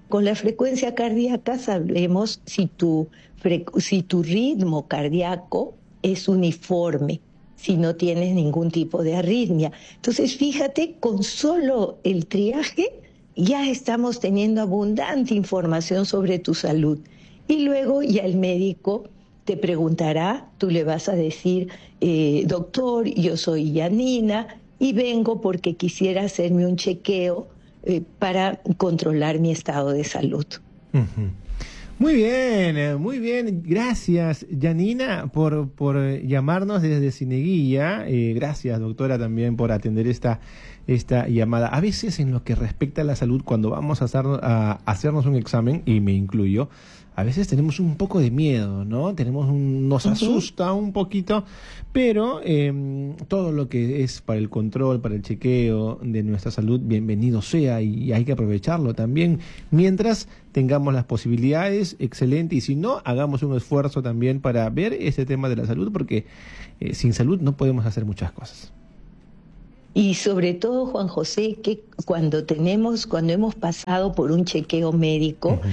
Speaker 3: Con la frecuencia cardíaca sabemos si tu, si tu ritmo cardíaco es uniforme, si no tienes ningún tipo de arritmia. Entonces, fíjate, con solo el triaje ya estamos teniendo abundante información sobre tu salud. Y luego ya el médico te preguntará, tú le vas a decir, eh, doctor, yo soy Yanina y vengo porque quisiera hacerme un chequeo eh, para controlar mi estado de salud.
Speaker 1: Uh-huh. Muy bien, muy bien. Gracias, Yanina, por, por llamarnos desde Cineguía. Eh, gracias, doctora, también por atender esta, esta llamada. A veces, en lo que respecta a la salud, cuando vamos a, hacer, a hacernos un examen, y me incluyo, a veces tenemos un poco de miedo, ¿no? Tenemos un, nos asusta un poquito, pero eh, todo lo que es para el control, para el chequeo de nuestra salud, bienvenido sea, y hay que aprovecharlo también. Mientras tengamos las posibilidades, excelente, y si no, hagamos un esfuerzo también para ver ese tema de la salud, porque eh, sin salud no podemos hacer muchas cosas.
Speaker 3: Y sobre todo, Juan José, que cuando tenemos, cuando hemos pasado por un chequeo médico uh-huh.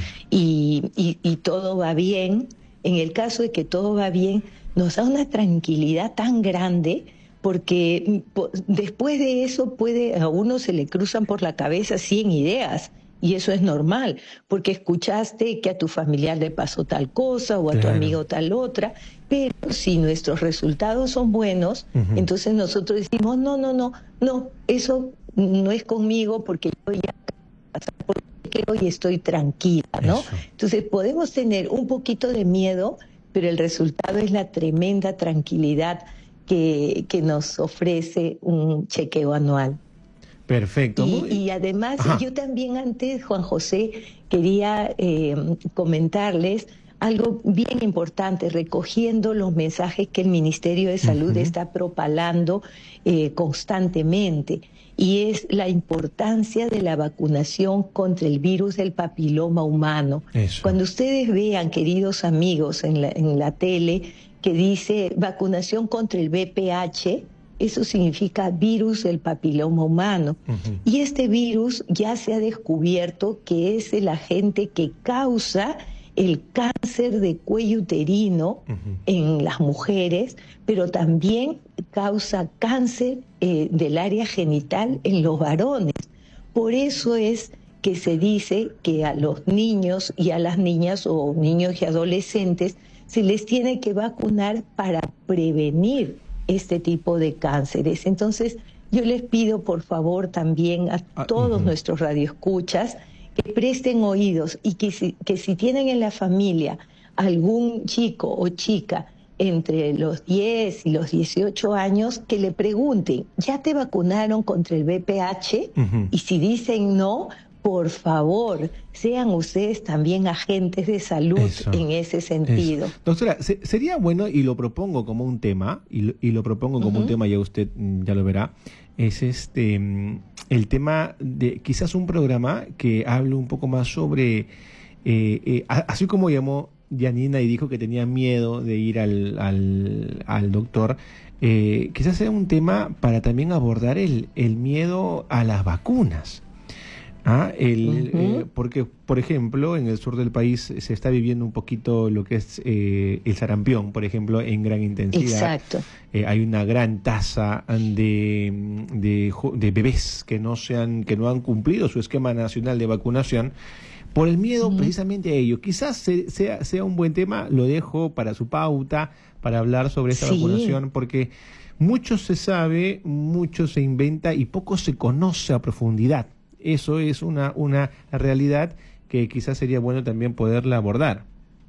Speaker 3: y, y, y todo va bien, en el caso de que todo va bien, nos da una tranquilidad tan grande, porque po, después de eso puede, a uno se le cruzan por la cabeza cien ideas. Y eso es normal, porque escuchaste que a tu familiar le pasó tal cosa o a claro. tu amigo tal otra, pero si nuestros resultados son buenos, uh-huh. entonces nosotros decimos, no, no, no, no, eso no es conmigo porque yo ya pasé por el chequeo y estoy tranquila, ¿no? Eso. Entonces podemos tener un poquito de miedo, pero el resultado es la tremenda tranquilidad que, que nos ofrece un chequeo anual.
Speaker 1: Perfecto.
Speaker 3: Y, y además, Ajá. yo también antes, Juan José, quería eh, comentarles algo bien importante, recogiendo los mensajes que el Ministerio de Salud uh-huh. está propalando eh, constantemente, y es la importancia de la vacunación contra el virus del papiloma humano. Eso. Cuando ustedes vean, queridos amigos, en la, en la tele, que dice vacunación contra el V P H, eso significa virus del papiloma humano. Uh-huh. Y este virus ya se ha descubierto que es el agente que causa el cáncer de cuello uterino uh-huh. en las mujeres, pero también causa cáncer eh, del área genital en los varones. Por eso es que se dice que a los niños y a las niñas o niños y adolescentes se les tiene que vacunar para prevenir este tipo de cánceres. Entonces, yo les pido, por favor, también a todos uh-huh. nuestros radioescuchas que presten oídos y que si, que si tienen en la familia algún chico o chica entre los diez y los dieciocho años, que le pregunten, ¿ya te vacunaron contra el V P H? Uh-huh. Y si dicen no, por favor, sean ustedes también agentes de salud eso, en ese sentido.
Speaker 1: Eso. Doctora, se, sería bueno, y lo propongo como un tema, y lo, y lo propongo como uh-huh. un tema, ya usted ya lo verá, es este el tema de quizás un programa que hable un poco más sobre, eh, eh, así como llamó Yanina y dijo que tenía miedo de ir al, al, al doctor, eh, quizás sea un tema para también abordar el, el miedo a las vacunas. Ah, el, uh-huh. eh, porque, por ejemplo, en el sur del país se está viviendo un poquito lo que es eh, el sarampión, por ejemplo, en gran intensidad.
Speaker 3: Exacto.
Speaker 1: Eh, hay una gran tasa de, de, de bebés que no, se han, que no han cumplido su esquema nacional de vacunación por el miedo uh-huh. precisamente a ello. Quizás se, sea, sea un buen tema, lo dejo para su pauta, para hablar sobre esta sí. vacunación, porque mucho se sabe, mucho se inventa y poco se conoce a profundidad. Eso es una, una realidad que quizás sería bueno también poderla abordar.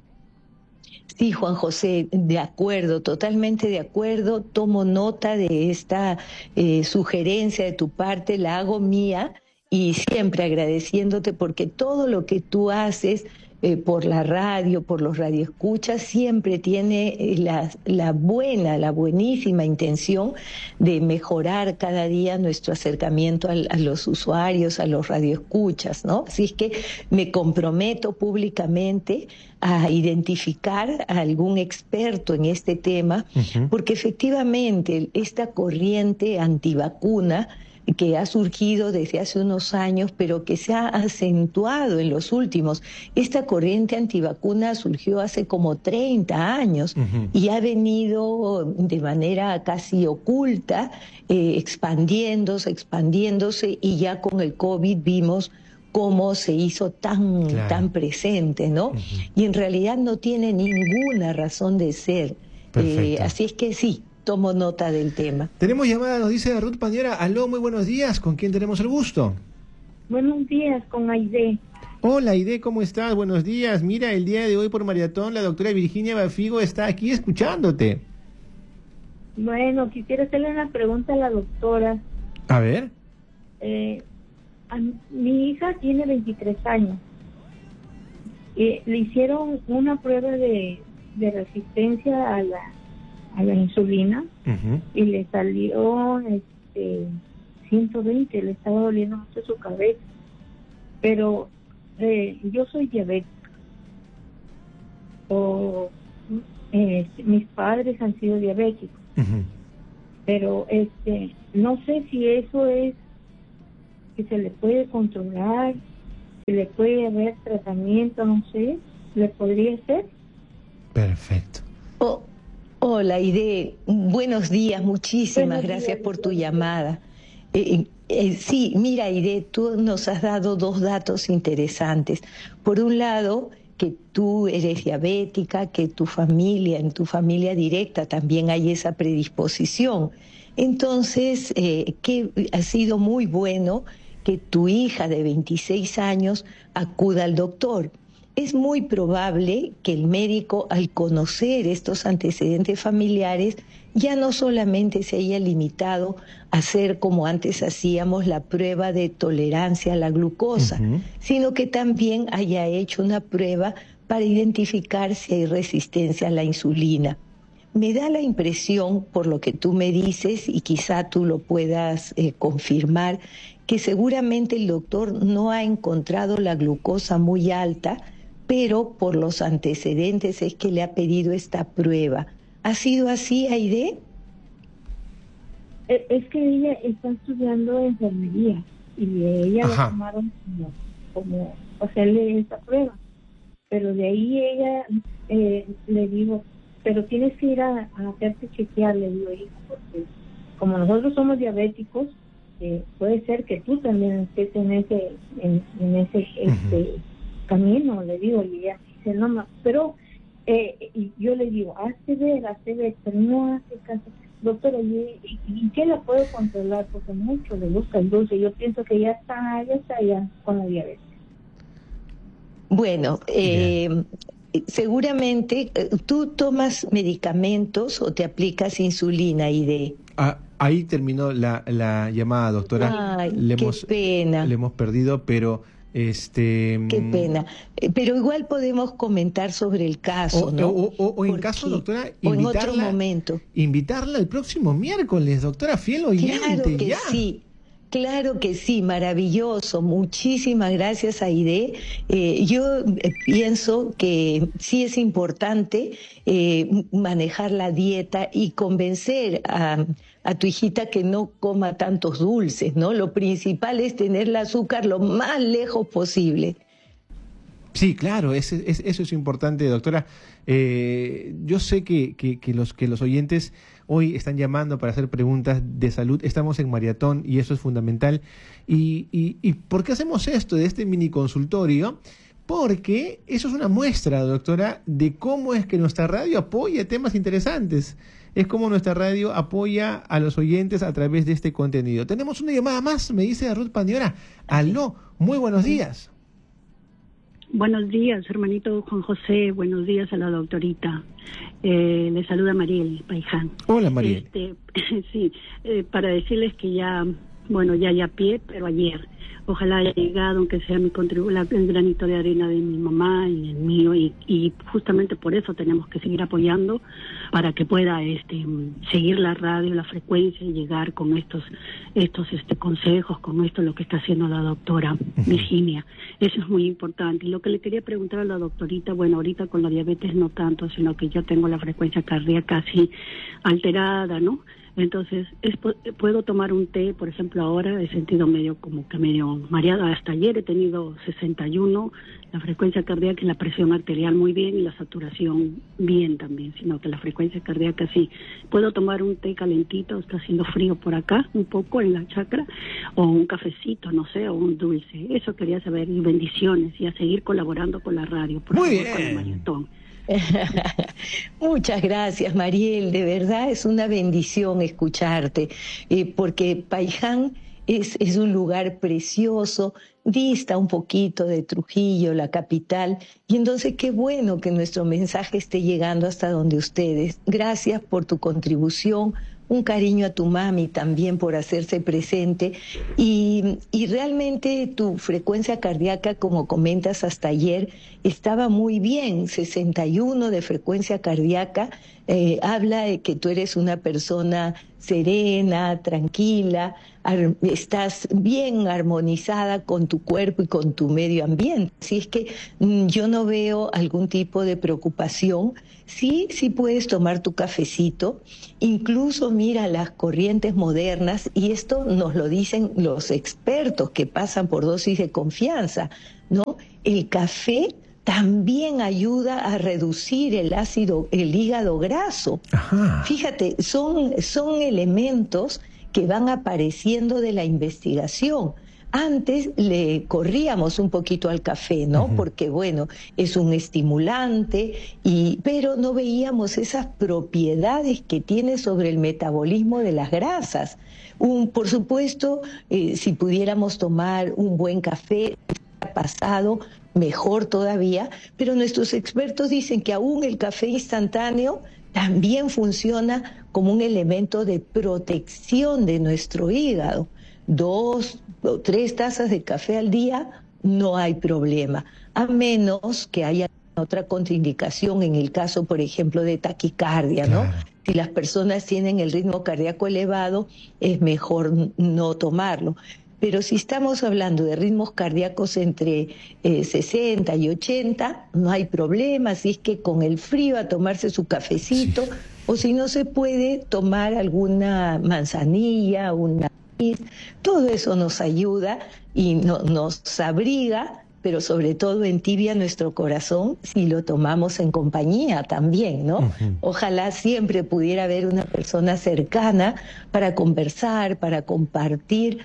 Speaker 3: Sí, Juan José, de acuerdo, totalmente de acuerdo. Tomo nota de esta eh, sugerencia de tu parte, la hago mía y siempre agradeciéndote porque todo lo que tú haces eh, por la radio, por los radioescuchas, siempre tiene eh, la, la buena, la buenísima intención de mejorar cada día nuestro acercamiento a, a los usuarios, a los radioescuchas, ¿no? Así es que me comprometo públicamente a identificar a algún experto en este tema, uh-huh. porque efectivamente esta corriente antivacuna que ha surgido desde hace unos años, pero que se ha acentuado en los últimos. Esta corriente antivacuna surgió hace como treinta años uh-huh. y ha venido de manera casi oculta, eh, expandiéndose, expandiéndose, y ya con el COVID vimos cómo se hizo tan, claro. tan presente, ¿no? Uh-huh. Y en realidad no tiene ninguna razón de ser. Eh, así es que sí, tomo nota del tema.
Speaker 1: Tenemos llamada, nos dice Ruth Pañora. Aló, muy buenos días. ¿Con quién tenemos el gusto?
Speaker 5: Buenos días, con Aide.
Speaker 1: Hola, Aide, ¿cómo estás? Buenos días. Mira, el día de hoy por maratón, la doctora Virginia Bafigo está aquí escuchándote.
Speaker 5: Bueno, quisiera hacerle una pregunta a la doctora.
Speaker 1: A ver.
Speaker 5: Eh... Mi hija tiene veintitrés años. Eh, le hicieron una prueba de, de resistencia a la, a la insulina uh-huh. y le salió este, ciento veinte, le estaba doliendo mucho su cabeza. Pero eh, yo soy diabética. O, eh, mis padres han sido diabéticos. Uh-huh. Pero este, no sé si eso es que se le puede controlar, se le puede haber tratamiento, no sé, ¿le podría ser?
Speaker 1: Perfecto.
Speaker 3: Oh, hola, Aide, buenos días, muchísimas
Speaker 5: buenos
Speaker 3: gracias
Speaker 5: días,
Speaker 3: por tu llamada. Eh, eh, sí, mira, Aide, tú nos has dado dos datos interesantes. Por un lado, que tú eres diabética, que tu familia, en tu familia directa también hay esa predisposición. Entonces, eh, que ha sido muy bueno que tu hija de veintiséis años acuda al doctor. Es muy probable que el médico, al conocer estos antecedentes familiares, ya no solamente se haya limitado a hacer como antes hacíamos la prueba de tolerancia a la glucosa, uh-huh. sino que también haya hecho una prueba para identificar si hay resistencia a la insulina. Me da la impresión, por lo que tú me dices, y quizá tú lo puedas eh, confirmar, que seguramente el doctor no ha encontrado la glucosa muy alta, pero por los antecedentes es que le ha pedido esta prueba. ¿Ha sido así, Aide?
Speaker 5: Es que ella está estudiando enfermería y ella Ajá. la tomaron como, como hacerle esta prueba. Pero de ahí ella eh, le digo, pero tienes que ir a, a hacerte chequear, le digo, hija, porque como nosotros somos diabéticos, eh, puede ser que tú también estés en ese en, en ese este uh-huh. camino, le digo, y ella dice, no, no, pero eh, y yo le digo, hazte ver, hazte ver, pero no hace caso. Doctora, ¿y, y, y qué la puedo controlar? Porque mucho le gusta el dulce, yo pienso que ya está, ya está ya con la diabetes.
Speaker 3: Bueno, eh, seguramente tú tomas medicamentos o te aplicas insulina, Aide.
Speaker 1: Ah, ahí terminó la, la llamada, doctora.
Speaker 3: Ay,
Speaker 1: le
Speaker 3: qué
Speaker 1: hemos,
Speaker 3: pena.
Speaker 1: Le hemos perdido, pero este.
Speaker 3: Qué pena. Pero igual podemos comentar sobre el caso,
Speaker 1: o,
Speaker 3: ¿no?
Speaker 1: O, o, o en caso, doctora,
Speaker 3: o en otro momento.
Speaker 1: Invitarla el próximo miércoles, doctora, fiel oyente.
Speaker 3: Claro que
Speaker 1: ya.
Speaker 3: sí. Claro que sí, maravilloso. Muchísimas gracias, Aide. Eh, yo eh, pienso que sí es importante eh, manejar la dieta y convencer a, a tu hijita que no coma tantos dulces, ¿no? Lo principal es tener el azúcar lo más lejos posible.
Speaker 1: Sí, claro, es, es, eso es importante, doctora. Eh, yo sé que, que, que, los, que los oyentes hoy están llamando para hacer preguntas de salud. Estamos en maratón y eso es fundamental. ¿Y, y, y por qué hacemos esto de este mini consultorio? Porque eso es una muestra, doctora, de cómo es que nuestra radio apoya temas interesantes. Es como nuestra radio apoya a los oyentes a través de este contenido. Tenemos una llamada más, me dice Ruth Pañora. Aló, muy buenos días.
Speaker 6: Buenos días, hermanito Juan José. Buenos días a la doctorita. Eh, le saluda Mariel Paiján.
Speaker 1: Hola, Mariel.
Speaker 6: Este, sí, eh, para decirles que ya, bueno, ya ya a pie, pero ayer. Ojalá haya llegado, aunque sea mi contribución, el granito de arena de mi mamá y el mío, y, y justamente por eso tenemos que seguir apoyando para que pueda este seguir la radio, la frecuencia y llegar con estos estos este consejos, con esto lo que está haciendo la doctora uh-huh. Virginia. Eso es muy importante. Y lo que le quería preguntar a la doctorita, bueno, ahorita con la diabetes no tanto, sino que yo tengo la frecuencia cardíaca así alterada, ¿no? Entonces, es, puedo tomar un té, por ejemplo, ahora he sentido medio como que medio mareada. Hasta ayer he tenido sesenta y uno, la frecuencia cardíaca y la presión arterial muy bien y la saturación bien también, sino que la frecuencia cardíaca sí. Puedo tomar un té calentito, está haciendo frío por acá, un poco en la chacra, o un cafecito, no sé, o un dulce. Eso quería saber, y bendiciones, y a seguir colaborando con la radio, por
Speaker 1: muy
Speaker 6: favor,
Speaker 1: bien.
Speaker 6: con la maratón.
Speaker 3: Muchas gracias, Mariel, de verdad es una bendición escucharte, eh, porque Paiján es, es un lugar precioso, dista un poquito de Trujillo, la capital, y entonces qué bueno que nuestro mensaje esté llegando hasta donde ustedes. Gracias por tu contribución, un cariño a tu mami también por hacerse presente, y, y realmente tu frecuencia cardíaca, como comentas hasta ayer, estaba muy bien, sesenta y uno de frecuencia cardíaca, eh, habla de que tú eres una persona serena, tranquila, ar- estás bien armonizada con tu cuerpo y con tu medio ambiente. Así es que mm, yo no veo algún tipo de preocupación. Sí, sí puedes tomar tu cafecito, incluso mira las corrientes modernas, y esto nos lo dicen los expertos que pasan por dosis de confianza, ¿no? El café también ayuda a reducir el ácido, el hígado graso. Ajá. Fíjate, son, son elementos que van apareciendo de la investigación. Antes le corríamos un poquito al café, ¿no? Uh-huh. Porque, bueno, es un estimulante, y, pero no veíamos esas propiedades que tiene sobre el metabolismo de las grasas. Un, por supuesto, eh, si pudiéramos tomar un buen café pasado, mejor todavía, pero nuestros expertos dicen que aún el café instantáneo también funciona como un elemento de protección de nuestro hígado. Dos o tres tazas de café al día, no hay problema, a menos que haya otra contraindicación en el caso, por ejemplo, de taquicardia, ¿no? Claro. Si las personas tienen el ritmo cardíaco elevado, es mejor no tomarlo. Pero si estamos hablando de ritmos cardíacos entre eh, sesenta y ochenta, no hay problema, así es que con el frío a tomarse su cafecito, sí. O si no se puede, tomar alguna manzanilla, una... Todo eso nos ayuda y no, nos abriga, pero sobre todo entibia nuestro corazón si lo tomamos en compañía también, ¿no? Uh-huh. Ojalá siempre pudiera haber una persona cercana para conversar, para compartir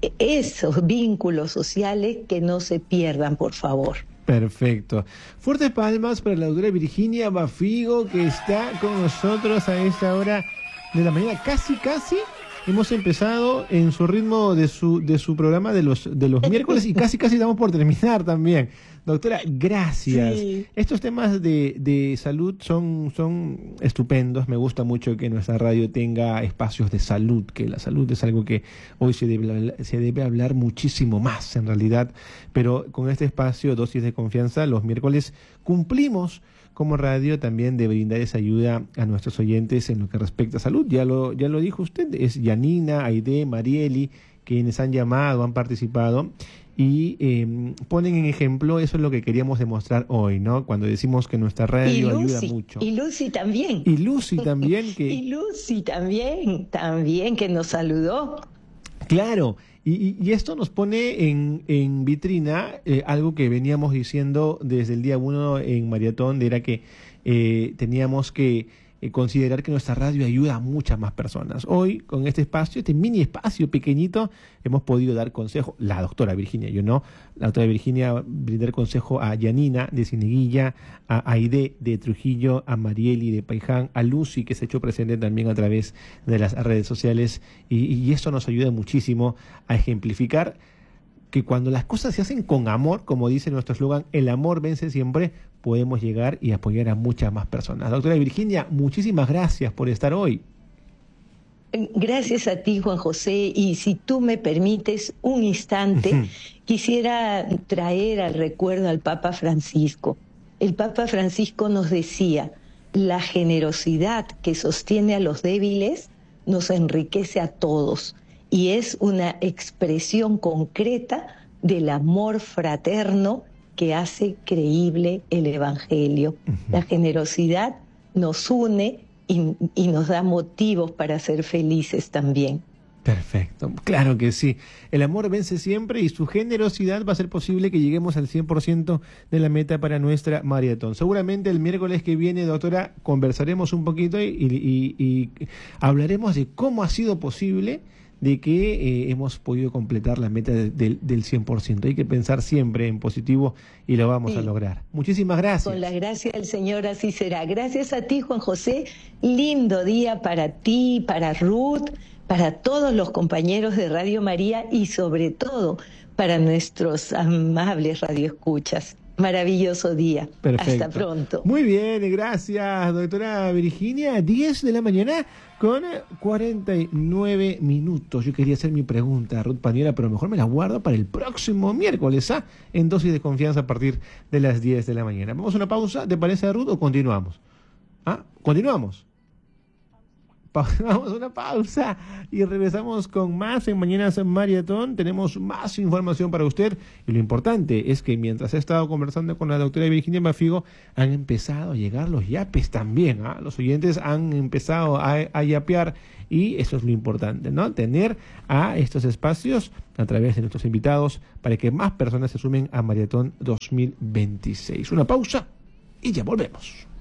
Speaker 3: esos vínculos sociales, que no se pierdan, por favor.
Speaker 1: Perfecto. Fuertes palmas para la doctora Virginia Bafigo, que está con nosotros a esta hora de la mañana. Casi, casi hemos empezado en su ritmo de su de su programa de los de los miércoles, y casi, casi estamos por terminar también. Doctora, gracias. Sí. Estos temas de, de salud son, son estupendos. Me gusta mucho que nuestra radio tenga espacios de salud, que la salud es algo que hoy se debe, se debe hablar muchísimo más en realidad. Pero con este espacio, Dosis de Confianza, los miércoles cumplimos como radio también de brindar esa ayuda a nuestros oyentes en lo que respecta a salud. Ya lo, ya lo dijo usted, es Yanina, Aide, Marieli, quienes han llamado, han participado, y eh, ponen en ejemplo, eso es lo que queríamos demostrar hoy, ¿no? Cuando decimos que nuestra radio Lucy, ayuda mucho.
Speaker 3: Y Lucy también.
Speaker 1: Y Lucy también. que
Speaker 3: Y Lucy también, también que nos saludó.
Speaker 1: Claro, y, y, y esto nos pone en, en vitrina eh, algo que veníamos diciendo desde el día uno en Maratón, era que eh, teníamos que eh, considerar que nuestra radio ayuda a muchas más personas. Hoy, con este espacio, este mini espacio pequeñito, hemos podido dar consejo, la doctora Virginia, yo no, la doctora Virginia brindar consejo a Yanina de Cieneguilla, a Aide de Trujillo, a Marieli de Paiján, a Lucy, que se ha hecho presente también a través de las redes sociales, y, y esto nos ayuda muchísimo a ejemplificar que cuando las cosas se hacen con amor, como dice nuestro eslogan, el amor vence siempre, podemos llegar y apoyar a muchas más personas. Doctora Virginia, muchísimas gracias por estar hoy.
Speaker 3: Gracias a ti, Juan José, y si tú me permites un instante, uh-huh. quisiera traer al recuerdo al Papa Francisco. El Papa Francisco nos decía, la generosidad que sostiene a los débiles nos enriquece a todos, y es una expresión concreta del amor fraterno que hace creíble el Evangelio. Uh-huh. La generosidad nos une y, y nos da motivos para ser felices también.
Speaker 1: Perfecto, claro que sí. El amor vence siempre y su generosidad va a hacer posible que lleguemos al cien por ciento de la meta para nuestra maratón. Seguramente el miércoles que viene, doctora, conversaremos un poquito y, y, y, y hablaremos de cómo ha sido posible de que eh, hemos podido completar la meta de, de, del cien por ciento. Hay que pensar siempre en positivo y lo vamos sí. a lograr. Muchísimas gracias.
Speaker 3: Con la gracia del Señor así será. Gracias a ti, Juan José. Lindo día para ti, para Ruth, para todos los compañeros de Radio María y sobre todo para nuestros amables radioescuchas. Maravilloso día.
Speaker 1: Perfecto.
Speaker 3: Hasta pronto.
Speaker 1: Muy bien, gracias, doctora Virginia. diez de la mañana con cuarenta y nueve minutos. Yo quería hacer mi pregunta a Ruth Paniagua, pero mejor me la guardo para el próximo miércoles, ¿ah? En Dosis de Confianza a partir de las diez de la mañana. Vamos a una pausa, ¿te parece, Ruth, o continuamos? ¿Ah? ¿Continuamos? Vamos a una pausa y regresamos con más en Mañanas Maratón. Tenemos más información para usted y lo importante es que mientras he estado conversando con la doctora Virginia Mafigo han empezado a llegar los yapes también, ¿eh? Los oyentes han empezado a, a yapear y eso es lo importante, ¿no? Tener a estos espacios a través de nuestros invitados para que más personas se sumen a Maratón dos mil veintiséis. Una pausa y ya volvemos.